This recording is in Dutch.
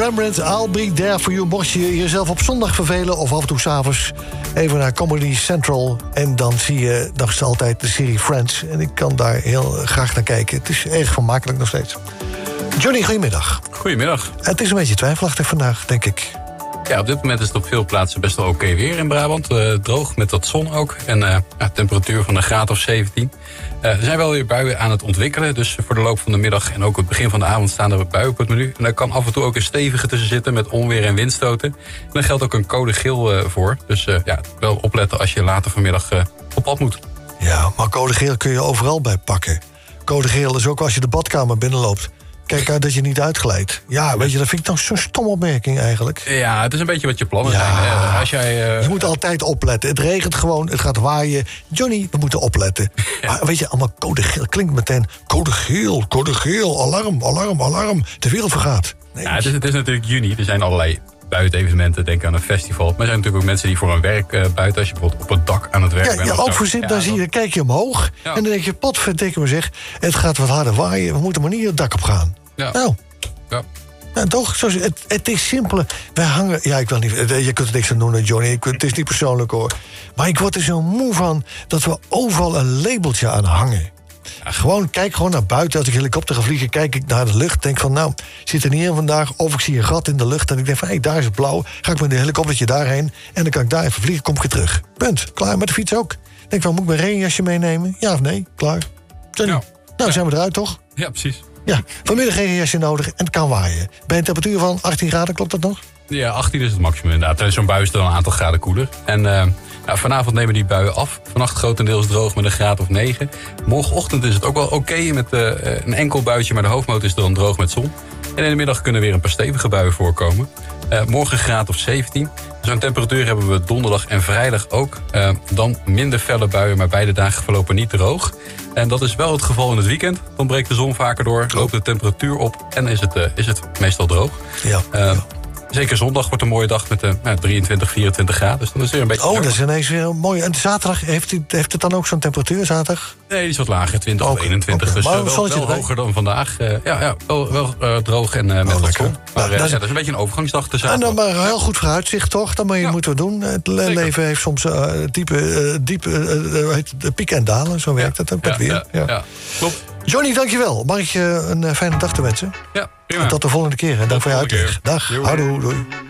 Labyrinth, I'll be there for you. Mocht je jezelf op zondag vervelen of af en toe 's avonds even naar Comedy Central. En dan zie je nog altijd de serie Friends. En ik kan daar heel graag naar kijken. Het is erg vermakelijk nog steeds. Johnny, goedemiddag. Goedemiddag. Het is een beetje twijfelachtig vandaag, denk ik. Ja, op dit moment is het op veel plaatsen best wel oké weer in Brabant. Droog, met wat zon ook. En temperatuur van een graad of 17. Er zijn wel weer buien aan het ontwikkelen. Dus voor de loop van de middag en ook het begin van de avond staan er buien op het menu. En daar kan af en toe ook een stevige tussen zitten met onweer en windstoten. En daar geldt ook een code geel voor. Dus wel opletten als je later vanmiddag op pad moet. Ja, maar code geel kun je overal bij pakken. Code geel is ook als je de badkamer binnenloopt. Kijk uit dat je niet uitglijdt. Ja, weet je, dat vind ik toch zo'n stom opmerking eigenlijk. Ja, het is een beetje wat je plannen zijn. Hè? Als jij, Je moet altijd opletten. Het regent gewoon, het gaat waaien. Johnny, we moeten opletten. Ja. Maar weet je, allemaal code geel. Klinkt meteen code geel, alarm, alarm, alarm. De wereld vergaat. Nee. Ja, het is natuurlijk juni. Er zijn allerlei buitenevenementen. Denk aan een festival. Maar er zijn natuurlijk ook mensen die voor hun werk buiten... als je bijvoorbeeld op het dak aan het werk bent. Ja, ook voor zin, dan zie je, kijk je omhoog. Ja. En dan denk je, potverdikke me zeg. Het gaat wat harder waaien. We moeten maar niet het dak op gaan. Ja. Nou. Ja. Nou, toch? Het is simpel. Wij hangen... Ja, ik wil niet... Je kunt er niks aan doen, Johnny. Het is niet persoonlijk, hoor. Maar ik word er zo moe van dat we overal een labeltje aan hangen. Ja, kijk gewoon naar buiten. Als ik helikopter ga vliegen, kijk ik naar de lucht. Denk van, nou, zit er niet in vandaag. Of ik zie een gat in de lucht. En ik denk van, hé, daar is het blauw. Ga ik met een helikoptertje daarheen. En dan kan ik daar even vliegen, kom ik weer terug. Punt. Klaar. Met de fiets ook. Denk van, moet ik mijn regenjasje meenemen? Ja of nee? Klaar. Johnny. Nou, zijn we eruit, toch? Ja, precies. Ja, vanmiddag geen jasje nodig en het kan waaien. Bij een temperatuur van 18 graden, klopt dat nog? Ja, 18 is het maximum inderdaad. Zo'n bui is dan een aantal graden koeler. En vanavond nemen die buien af. Vannacht grotendeels droog met een graad of 9. Morgenochtend is het ook wel oké met een enkel buitje... maar de hoofdmoot is dan droog met zon. En in de middag kunnen weer een paar stevige buien voorkomen. Morgen een graad of 17. Zo'n temperatuur hebben we donderdag en vrijdag ook. Dan minder felle buien, maar beide dagen verlopen niet droog. En dat is wel het geval in het weekend. Dan breekt de zon vaker door, loopt de temperatuur op... en is het meestal droog. Ja. Zeker zondag wordt een mooie dag met 23, 24 graden. Dus dan is het weer een beetje... dat is ineens weer mooi. En zaterdag, heeft het dan ook zo'n temperatuur, zaterdag? Nee, die is wat lager, 20 of 21. Okay. Dus wel hoger dan vandaag. Wel droog en met wat zon. Maar dat is een beetje een overgangsdag te zaterdag. En dan maar heel goed vooruitzicht, toch? Dat moeten we doen. Het leven heeft soms diepe pieken en dalen. Zo werkt het ook met weer. Ja, klopt. Johnny, dankjewel. Mag ik je een fijne dag te wensen? Ja, prima. En tot de volgende keer. En dank voor je uitleg. Dag. Houdoe. Doei.